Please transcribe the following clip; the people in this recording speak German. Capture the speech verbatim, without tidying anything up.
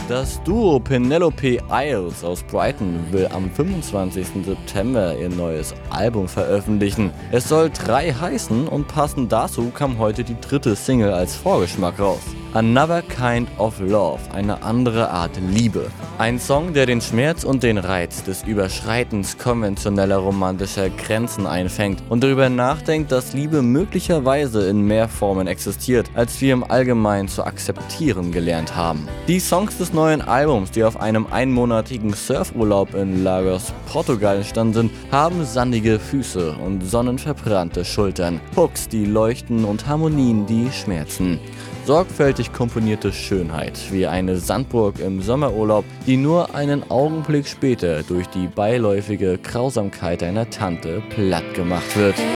Das Duo Penelope Isles aus Brighton will am fünfundzwanzigsten September ihr neues Album veröffentlichen. Es soll drei heißen und passend dazu kam heute die dritte Single als Vorgeschmack raus. Another Kind of Love, eine andere Art Liebe. Ein Song, der den Schmerz und den Reiz des Überschreitens konventioneller romantischer Grenzen einfängt und darüber nachdenkt, dass Liebe möglicherweise in mehr Formen existiert, als wir im Allgemeinen zu akzeptieren gelernt haben. Die Songs des neuen Albums, die auf einem einmonatigen Surfurlaub in Lagos, Portugal entstanden sind, haben sandige Füße und sonnenverbrannte Schultern, Hooks, die leuchten und Harmonien, die schmerzen. Sorgfältig komponierte Schönheit, wie eine Sandburg im Sommerurlaub, die nur einen Augenblick später durch die beiläufige Grausamkeit einer Tante platt gemacht wird.